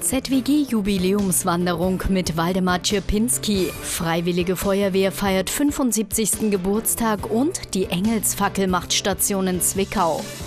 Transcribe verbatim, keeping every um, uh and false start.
Z W G-Jubiläumswanderung mit Waldemar Czerpinski. Freiwillige Feuerwehr feiert fünfundsiebzigsten Geburtstag und die Engelsfackel macht Station in Zwickau.